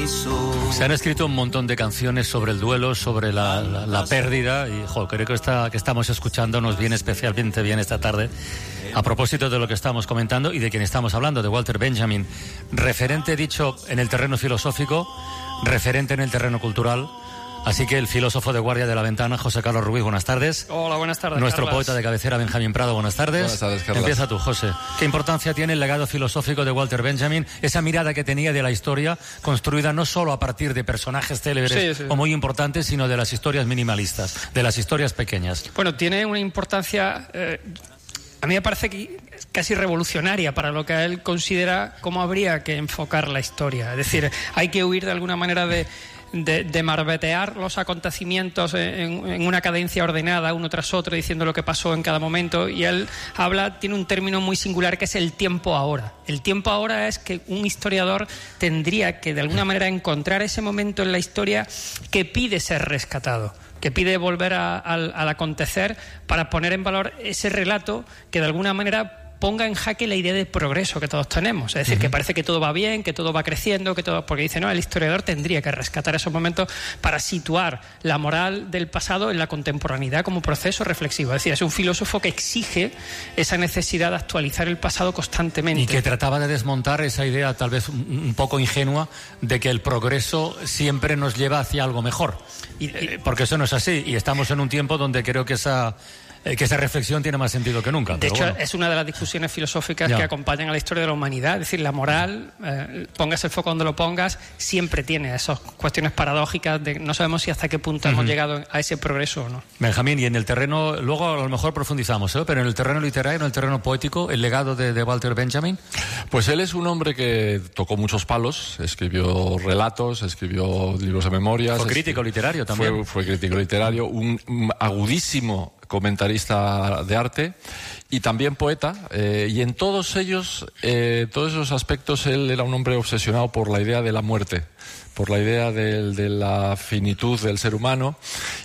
Se han escrito un montón de canciones sobre el duelo, sobre la pérdida, y creo que esta que estamos escuchando nos viene especialmente bien esta tarde, a propósito de lo que estamos comentando y de quien estamos hablando, de Walter Benjamin, referente, dicho, en el terreno filosófico, referente en el terreno cultural. Así que el filósofo de guardia de la ventana, José Carlos Ruiz, buenas tardes. Hola, buenas tardes, Nuestro Carlas. poeta de cabecera, Benjamín Prado, buenas tardes. Buenas tardes, Carlas. Empieza tú, José. ¿Qué importancia tiene el legado filosófico de Walter Benjamin? Esa mirada que tenía de la historia, construida no solo a partir de personajes célebres o muy importantes, sino de las historias minimalistas, de las historias pequeñas. Bueno, tiene una importancia... a mí me parece que casi revolucionaria para lo que él considera cómo habría que enfocar la historia. Es decir, hay que huir de alguna manera de marbetear los acontecimientos en una cadencia ordenada, uno tras otro, diciendo lo que pasó en cada momento. Y él tiene un término muy singular que es el tiempo ahora. El tiempo ahora es que un historiador tendría que de alguna manera encontrar ese momento en la historia que pide ser rescatado, que pide volver al acontecer para poner en valor ese relato que de alguna manera ponga en jaque la idea de progreso que todos tenemos. Es decir, que parece que todo va bien, que todo va creciendo, porque dice, no, el historiador tendría que rescatar esos momentos para situar la moral del pasado en la contemporaneidad como proceso reflexivo. Es decir, es un filósofo que exige esa necesidad de actualizar el pasado constantemente. Y que trataba de desmontar esa idea tal vez un poco ingenua de que el progreso siempre nos lleva hacia algo mejor. Porque eso no es así, y estamos en un tiempo donde creo que esa reflexión tiene más sentido que nunca. De hecho, es una de las discusiones filosóficas que acompañan a la historia de la humanidad. Es decir, la moral, pongas el foco donde lo pongas, siempre tiene esas cuestiones paradójicas de no sabemos si hasta qué punto hemos llegado a ese progreso o no. Benjamín, y en el terreno, luego a lo mejor profundizamos, pero en el terreno literario, en el terreno poético, el legado de Walter Benjamin. Pues él es un hombre que tocó muchos palos, escribió relatos, escribió libros de memorias. Fue crítico literario también. Fue crítico literario, un agudísimo comentarista de arte y también poeta, y en todos ellos, todos esos aspectos, él era un hombre obsesionado por la idea de la muerte, por la idea de la finitud del ser humano,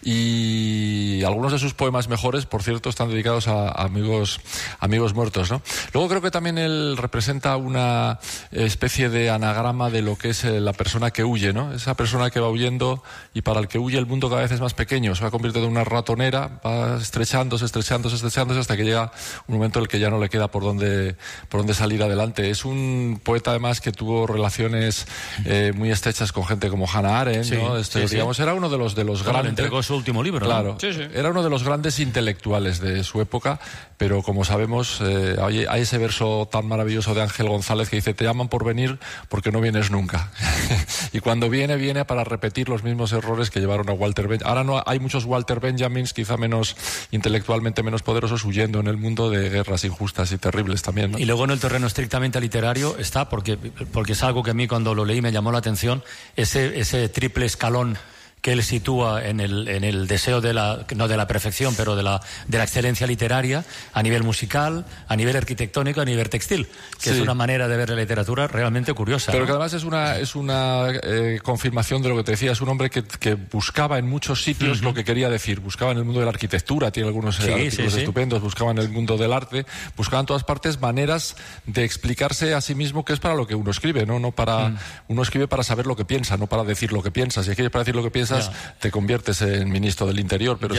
y algunos de sus poemas mejores, por cierto, están dedicados a amigos muertos, ¿no? Luego creo que también él representa una especie de anagrama de lo que es la persona que huye, ¿no? Esa persona que va huyendo y para el que huye el mundo cada vez es más pequeño, se va convirtiendo en una ratonera, va estrechándose hasta que llega un momento en el que ya no le queda por dónde salir adelante. Es un poeta además que tuvo relaciones muy estrechas con gente como Hannah Arendt, ¿no? Digamos, era uno de los grandes. Le entregó su último libro, claro, ¿no? Era uno de los grandes intelectuales de su época, pero como sabemos, hay ese verso tan maravilloso de Ángel González que dice: te llaman por venir porque no vienes nunca. Y cuando viene para repetir los mismos errores que llevaron a Walter Benjamin. Ahora no hay muchos Walter Benjamins, quizá intelectualmente menos poderosos, huyendo en el mundo de guerras injustas y terribles también, ¿no? Y luego en el terreno estrictamente literario está, porque es algo que a mí cuando lo leí me llamó la atención, ese triple escalón que él sitúa en el deseo no de la perfección, pero de la excelencia literaria, a nivel musical, a nivel arquitectónico, a nivel textil, que es una manera de ver la literatura realmente curiosa. Pero ¿no? que además es una confirmación de lo que te decía. Es un hombre que buscaba en muchos sitios lo que quería decir. Buscaba en el mundo de la arquitectura, tiene algunos artículos estupendos, buscaba en el mundo del arte, buscaba en todas partes maneras de explicarse a sí mismo qué es para lo que uno escribe, ¿no? Uno escribe para saber lo que piensa, no para decir lo que piensa. Si escribes para decir lo que piensas, te conviertes en ministro del Interior, pero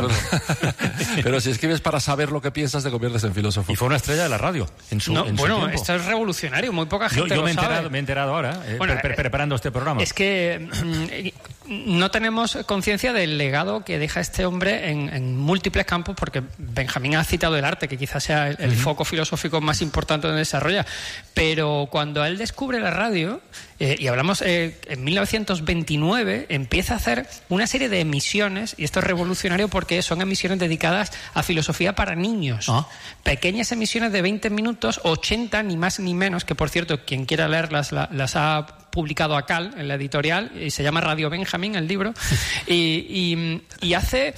si escribes para saber lo que piensas, te conviertes en filósofo. Y fue una estrella de la radio en su tiempo. Esto es revolucionario, muy poca gente yo lo sabe. Me he enterado ahora, preparando este programa. Es que no tenemos conciencia del legado que deja este hombre en múltiples campos, porque Benjamín ha citado el arte, que quizás sea el foco filosófico más importante donde desarrolla, pero cuando él descubre la radio, y hablamos en 1929, empieza a hacer una serie de emisiones, y esto es revolucionario porque son emisiones dedicadas a filosofía para niños. Pequeñas emisiones de 20 minutos, 80, ni más ni menos, que por cierto, quien quiera leerlas las ha publicado Acal en la editorial, y se llama Radio Benjamín el libro, y hace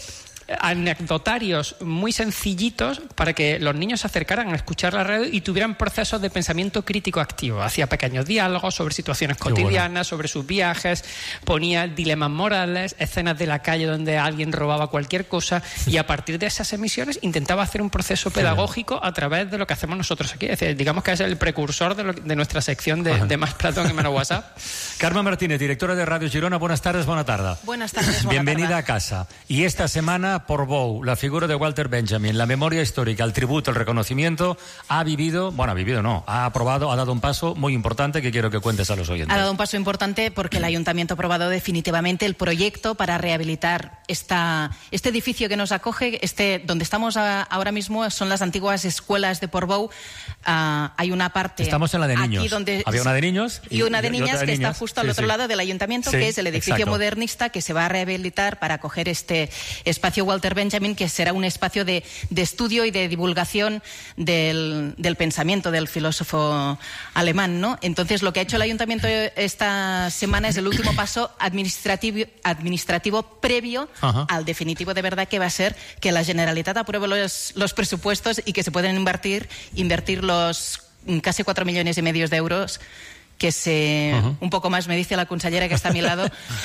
anecdotarios muy sencillitos para que los niños se acercaran a escuchar la radio y tuvieran procesos de pensamiento crítico activo. Hacía pequeños diálogos sobre situaciones cotidianas, sobre sus viajes, ponía dilemas morales, escenas de la calle donde alguien robaba cualquier cosa, y a partir de esas emisiones intentaba hacer un proceso pedagógico a través de lo que hacemos nosotros aquí. Es decir, digamos que es el precursor de nuestra sección de Más Platón y menos WhatsApp. Carmen Martínez, directora de Radio Girona, buenas tardes, buena tarde. Buenas tardes, Bienvenida a casa. Y esta semana, Portbou, la figura de Walter Benjamin, la memoria histórica, el tributo, el reconocimiento, ha aprobado, ha dado un paso muy importante que quiero que cuentes a los oyentes. Ha dado un paso importante porque el Ayuntamiento ha aprobado definitivamente el proyecto para rehabilitar este edificio que nos acoge, donde estamos ahora mismo, son las antiguas escuelas de Portbou. Hay una parte... Estamos en la de niños. Aquí donde había una de niños y una de niñas que está justo al otro lado del Ayuntamiento, que es el edificio modernista que se va a rehabilitar para acoger este espacio Walter Benjamin, que será un espacio de estudio y de divulgación del pensamiento del filósofo alemán, ¿no? Entonces, lo que ha hecho el Ayuntamiento esta semana es el último paso administrativo previo al definitivo de verdad, que va a ser que la Generalitat apruebe los presupuestos y que se pueden invertir los casi 4,5 millones de euros que un poco más me dice la consellera que está a mi lado.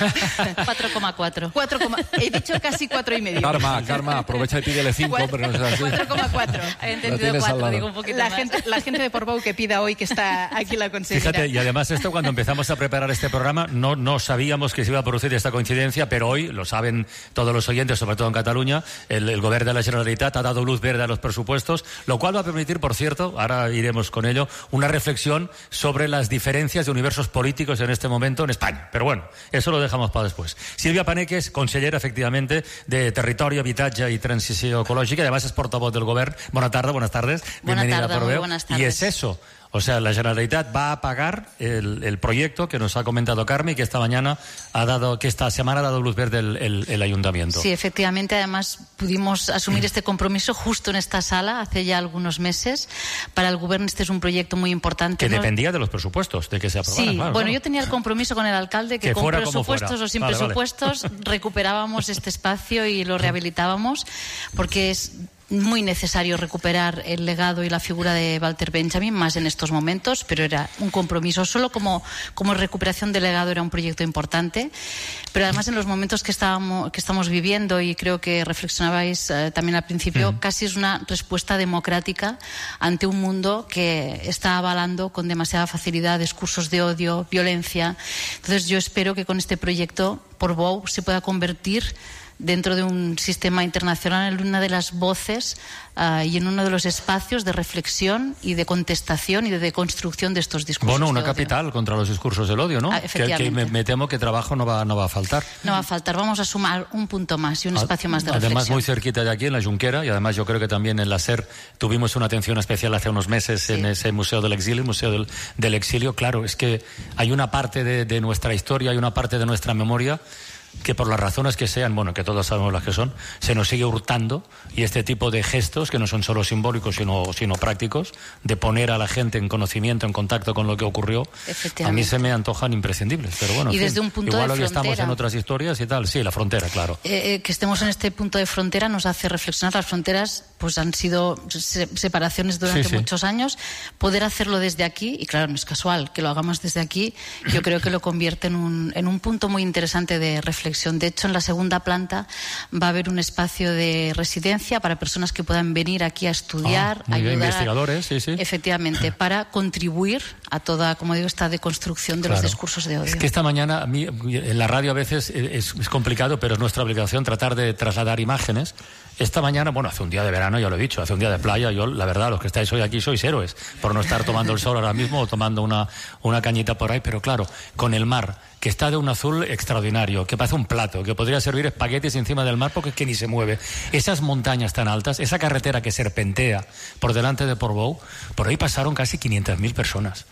4,4. He dicho casi 4,5. Karma, aprovecha y pídele 5, pero no es así. 4,4. He entendido 4, digo un poquito la más. La gente de Portbou que pida hoy, que está aquí la consellera. Fíjate, y además esto, cuando empezamos a preparar este programa, no sabíamos que se iba a producir esta coincidencia, pero hoy, lo saben todos los oyentes, sobre todo en Cataluña, el Gobierno de la Generalitat ha dado luz verde a los presupuestos, lo cual va a permitir, por cierto, ahora iremos con ello, una reflexión sobre las diferencias de universos políticos en este momento en España. Pero bueno, eso lo dejamos para después. Silvia Paneques, consellera, efectivamente, de Territorio, Habitatge y Transició Ecològica, y además es portavoz del Gobierno. Buenas tardes. Bienvenida a Portbou. Buenas tardes. Y es eso. O sea, la Generalitat va a pagar el proyecto que nos ha comentado Carmen y que esta semana ha dado luz verde el Ayuntamiento. Sí, efectivamente. Además, pudimos asumir este compromiso justo en esta sala hace ya algunos meses. Para el Gobierno este es un proyecto muy importante. Que dependía de los presupuestos, de que se aprobara. Sí, claro. Yo tenía el compromiso con el alcalde que con presupuestos o sin presupuestos recuperábamos este espacio y lo rehabilitábamos, porque es muy necesario recuperar el legado y la figura de Walter Benjamin, más en estos momentos, pero era un compromiso. Solo como recuperación del legado era un proyecto importante, pero además en los momentos que estamos viviendo, y creo que reflexionabais también al principio, casi es una respuesta democrática ante un mundo que está avalando con demasiada facilidad discursos de odio, violencia. Entonces yo espero que con este proyecto Portbou se pueda convertir dentro de un sistema internacional en una de las voces y en uno de los espacios de reflexión y de contestación y de deconstrucción de estos discursos. Bueno, una de odio. Capital contra los discursos del odio, ¿no? Efectivamente. Que me temo que trabajo no va a faltar. No va a faltar. Vamos a sumar un punto más y un espacio más de reflexión. Además, muy cerquita de aquí, en la Junquera, y además yo creo que también en la SER tuvimos una atención especial hace unos meses en ese Museo del Exilio, el Museo del Exilio. Claro, es que hay una parte de nuestra historia, hay una parte de nuestra memoria que por las razones que sean, que todos sabemos las que son, se nos sigue hurtando, y este tipo de gestos, que no son solo simbólicos sino prácticos, de poner a la gente en conocimiento, en contacto con lo que ocurrió, a mí se me antojan imprescindibles. Pero bueno, y desde un punto igual de hoy frontera, estamos en otras historias y tal. Sí, la frontera, claro. Que estemos en este punto de frontera nos hace reflexionar. Las fronteras pues han sido separaciones durante muchos años. Poder hacerlo desde aquí, y claro, no es casual que lo hagamos desde aquí, yo creo que lo convierte en un punto muy interesante de reflexión. De hecho, en la segunda planta va a haber un espacio de residencia para personas que puedan venir aquí a estudiar, ayudar, investigadores, efectivamente, para contribuir a toda, como digo, esta deconstrucción de los discursos de odio. Es que esta mañana, a mí, en la radio a veces es complicado, pero es nuestra obligación tratar de trasladar imágenes. Esta mañana, hace un día de verano, ya lo he dicho, hace un día de playa, yo, la verdad, los que estáis hoy aquí sois héroes, por no estar tomando el sol ahora mismo o tomando una cañita por ahí, pero claro, con el mar, que está de un azul extraordinario, que parece un plato, que podría servir espaguetis encima del mar porque es que ni se mueve. Esas montañas tan altas, esa carretera que serpentea por delante de Portbou, por ahí pasaron casi 500.000 personas,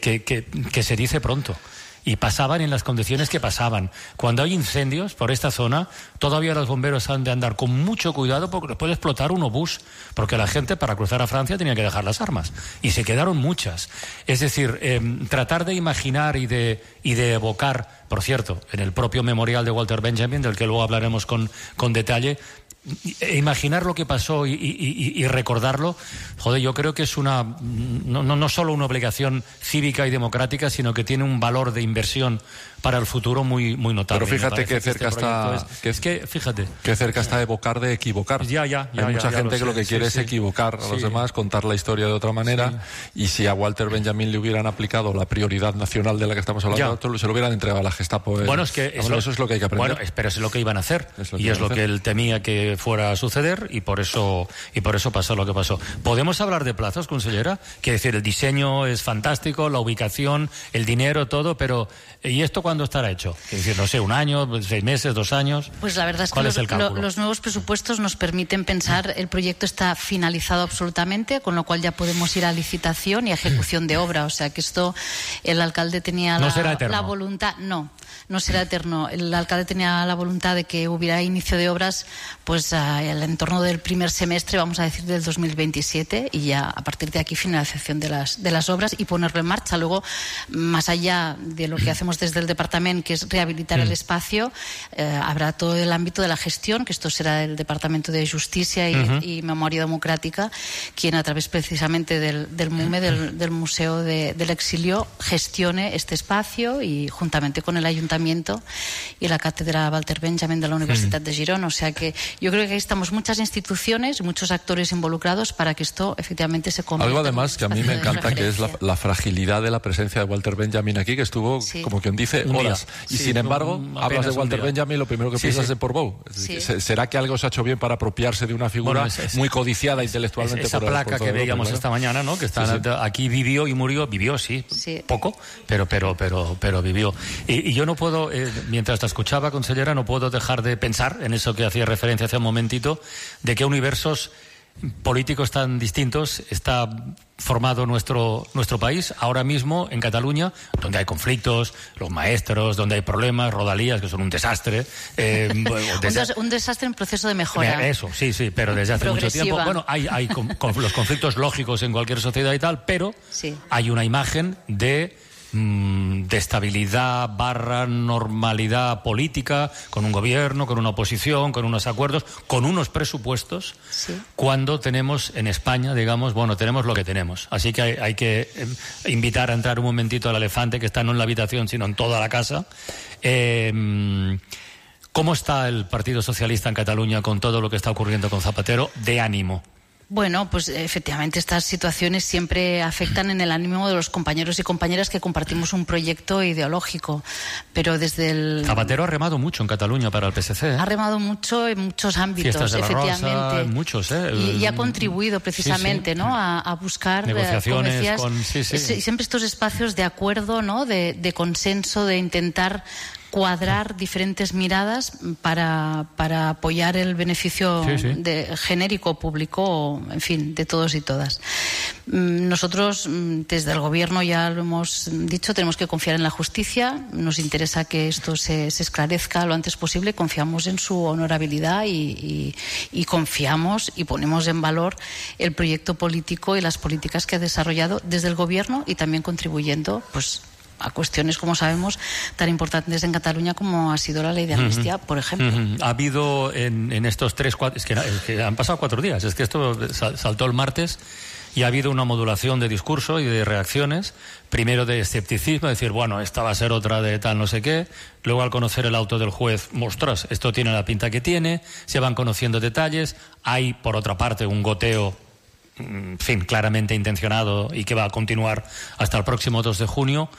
que se dice pronto. Y pasaban en las condiciones que pasaban. Cuando hay incendios por esta zona, todavía los bomberos han de andar con mucho cuidado porque les puede explotar un obús, porque la gente para cruzar a Francia tenía que dejar las armas. Y se quedaron muchas. Es decir, tratar de imaginar y de evocar, por cierto, en el propio memorial de Walter Benjamin, del que luego hablaremos con detalle, imaginar lo que pasó y recordarlo, joder, yo creo que es no solo una obligación cívica y democrática, sino que tiene un valor de inversión para el futuro muy notable. Pero fíjate que cerca está... fíjate. Que cerca está evocar de equivocar. Hay mucha gente que lo que quiere es equivocar a los demás, contar la historia de otra manera, y si a Walter Benjamin le hubieran aplicado la prioridad nacional de la que estamos hablando, se lo hubieran entregado a la Gestapo. Bueno, es que eso es lo que hay que aprender. Bueno, pero es lo que iban a hacer, es lo que él temía que fuera a suceder, y por eso pasó lo que pasó. ¿Podemos hablar de plazos, consellera? Quiere decir, el diseño es fantástico, la ubicación, el dinero, todo, pero ¿y esto cuándo estará hecho? Es decir, no sé, 1 año, 6 meses, 2 años. Pues la verdad es que los nuevos presupuestos nos permiten pensar, el proyecto está finalizado absolutamente, con lo cual ya podemos ir a licitación y a ejecución de obra. O sea que esto, el alcalde tenía la voluntad. No será eterno. El alcalde tenía la voluntad de que hubiera inicio de obras pues en torno del primer semestre, vamos a decir, del 2027, y ya a partir de aquí finalización de las obras y ponerlo en marcha. Luego, más allá de lo que hacemos desde el departamento, que es rehabilitar el espacio, habrá todo el ámbito de la gestión, que esto será el Departamento de Justicia y Memoria Democrática, quien a través precisamente del MUME, del Museo del Exilio, gestione este espacio, y juntamente con el Ayuntamiento y la Cátedra Walter Benjamin de la Universidad de Girona. O sea que yo creo que ahí estamos muchas instituciones, muchos actores involucrados para que esto efectivamente se convierta. Algo además que a mí me encanta, que es la fragilidad de la presencia de Walter Benjamin aquí, que estuvo, como quien dice, horas. Y sin embargo, hablas de Walter Benjamin, lo primero que piensas es Portbou. ¿Será que algo se ha hecho bien para apropiarse de una figura muy codiciada intelectualmente? Esa placa que veíamos esta mañana, ¿no? Que aquí vivió y murió, poco, pero vivió. Y yo no puedo, mientras te escuchaba, consellera, no puedo dejar de pensar en eso que hacía referencia hace un momentito, de qué universos políticos tan distintos está formado nuestro país ahora mismo en Cataluña, donde hay conflictos, los maestros, donde hay problemas, Rodalías, que son un desastre. Un desastre en proceso de mejora. Eso, sí, pero desde hace mucho tiempo. Bueno, hay los conflictos lógicos en cualquier sociedad y tal, pero hay una imagen de estabilidad / normalidad política, con un gobierno, con una oposición, con unos acuerdos, con unos presupuestos, cuando tenemos en España, digamos, tenemos lo que tenemos. Así que hay que invitar a entrar un momentito al elefante, que está no en la habitación, sino en toda la casa. ¿Cómo está el Partido Socialista en Cataluña con todo lo que está ocurriendo con Zapatero de ánimo? Bueno, pues efectivamente estas situaciones siempre afectan en el ánimo de los compañeros y compañeras que compartimos un proyecto ideológico, pero desde el... Zapatero ha remado mucho en Cataluña para el PSC. Ha remado mucho en muchos ámbitos, Fiestas de la efectivamente. Rosa, en muchos, y ha contribuido precisamente, ¿no? a buscar negociaciones siempre estos espacios de acuerdo, ¿no? De consenso, de intentar cuadrar diferentes miradas para apoyar el beneficio genérico público, en fin, de todos y todas. Nosotros, desde el Gobierno, ya lo hemos dicho, tenemos que confiar en la justicia, nos interesa que esto se esclarezca lo antes posible, confiamos en su honorabilidad y confiamos y ponemos en valor el proyecto político y las políticas que ha desarrollado desde el Gobierno, y también contribuyendo, pues, a cuestiones, como sabemos, tan importantes en Cataluña como ha sido la ley de amnistía, por ejemplo. Ha habido en estos 3-4... Es que han pasado 4 días. Es que esto saltó el martes y ha habido una modulación de discurso y de reacciones. Primero de escepticismo, decir, bueno, esta va a ser otra de tal no sé qué. Luego, al conocer el auto del juez, ostras, esto tiene la pinta que tiene. Se van conociendo detalles. Hay, por otra parte, un goteo, en fin, claramente intencionado y que va a continuar hasta el próximo 2 de junio.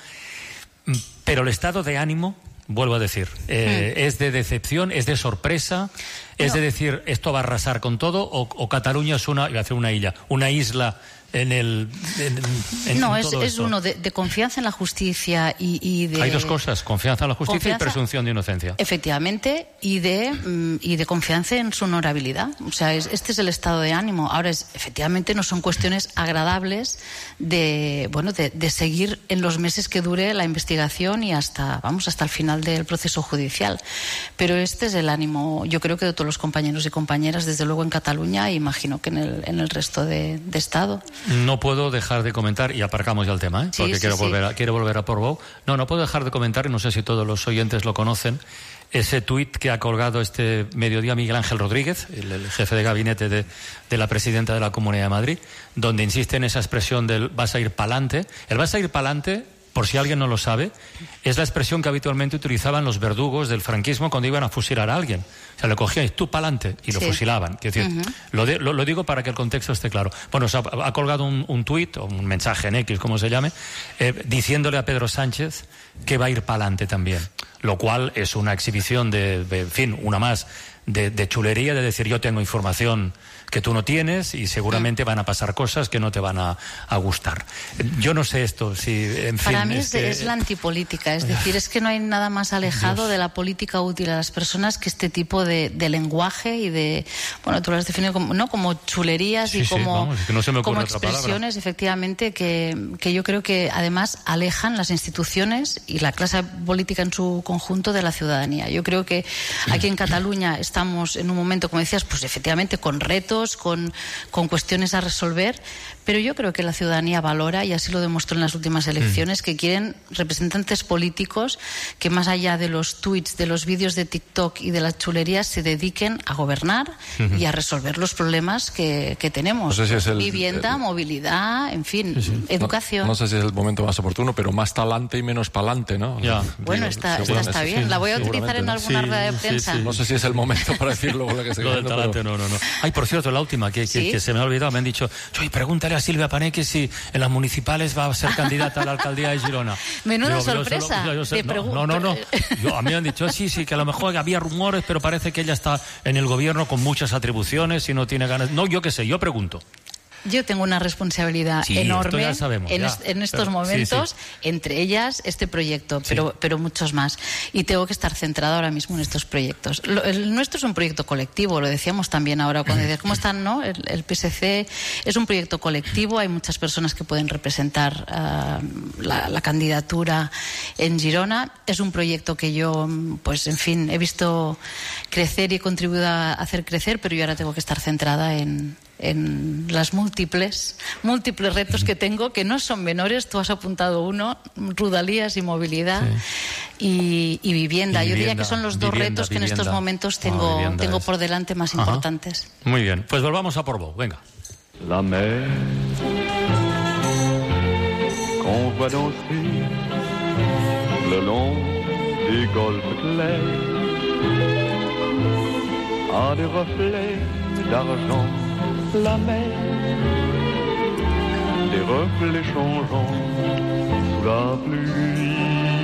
Pero el estado de ánimo, vuelvo a decir, ¿es de decepción, es de sorpresa? ¿Es de decir, esto va a arrasar con todo? ¿O Cataluña es iba a ser una isla en todo es esto? uno de confianza en la justicia y de... Hay dos cosas, confianza en la justicia y presunción de inocencia. Efectivamente, y de confianza en su honorabilidad. O sea, este es el estado de ánimo. Ahora, efectivamente, no son cuestiones agradables de seguir en los meses que dure la investigación y hasta el final del proceso judicial. Pero este es el ánimo, yo creo que de todos los compañeros y compañeras, desde luego en Cataluña, e imagino que en el resto de Estado. No puedo dejar de comentar, y aparcamos ya el tema, porque quiero volver a Portbou. No puedo dejar de comentar, y no sé si todos los oyentes lo conocen, ese tuit que ha colgado este mediodía Miguel Ángel Rodríguez, el jefe de gabinete de la presidenta de la Comunidad de Madrid, donde insiste en esa expresión del vas a ir pa'lante. El vas a ir pa'lante, por si alguien no lo sabe, es la expresión que habitualmente utilizaban los verdugos del franquismo cuando iban a fusilar a alguien. O sea, le cogían y tú pa'lante y lo fusilaban. Quiero decir, lo digo para que el contexto esté claro. Bueno, ha colgado un tuit, o un mensaje en X, como se llame, diciéndole a Pedro Sánchez que va a ir pa'lante también. Lo cual es una exhibición una más de chulería, de decir yo tengo información que tú no tienes y seguramente van a pasar cosas que no te van a gustar. Yo no sé esto, Para mí es la antipolítica, es decir, es que no hay nada más alejado de la política útil a las personas que este tipo de lenguaje y de, bueno, tú lo has definido como chulerías como expresiones, efectivamente, que yo creo que además alejan las instituciones y la clase política en su conjunto de la ciudadanía. Yo creo que aquí en Cataluña estamos en un momento, como decías, pues efectivamente con retos, con cuestiones a resolver, pero yo creo que la ciudadanía valora, y así lo demostró en las últimas elecciones, que quieren representantes políticos que más allá de los tweets, de los vídeos de TikTok y de las chulerías se dediquen a gobernar y a resolver los problemas que tenemos. No sé si es vivienda, movilidad, en fin, educación. No sé si es el momento más oportuno, pero más talante y menos pa'lante, ¿no? Ya. Bueno, esta está bien. La voy a utilizar en alguna rueda de prensa. No sé si es el momento para decirlo. Lo del talante, no. Ay, por cierto, la última, que se me ha olvidado, me han dicho, pregúntale a Silvia Paneque si en las municipales va a ser candidata a la alcaldía de Girona. Menuda sorpresa. No. A mí me han dicho, sí, que a lo mejor había rumores, pero parece que ella está en el gobierno con muchas atribuciones y no tiene ganas. No, yo qué sé, yo pregunto. Yo tengo una responsabilidad enorme en estos momentos, entre ellas este proyecto, pero muchos más. Y tengo que estar centrada ahora mismo en estos proyectos. El nuestro es un proyecto colectivo, lo decíamos también ahora cuando decías, ¿cómo están? ¿No? El PSC es un proyecto colectivo, hay muchas personas que pueden representar la candidatura en Girona. Es un proyecto que yo, pues en fin, he visto crecer y he contribuido a hacer crecer, pero yo ahora tengo que estar centrada en las múltiples retos que tengo, que no son menores. Tú has apuntado uno, Rudalías y movilidad y vivienda. Yo diría que son los dos retos que en estos momentos tengo por delante más importantes. Muy bien, pues volvamos a Portbou, venga. La mer qu'on voit danser le long des golfes clairs a des reflets d'argent. La mer, des reflets changeants sous la pluie.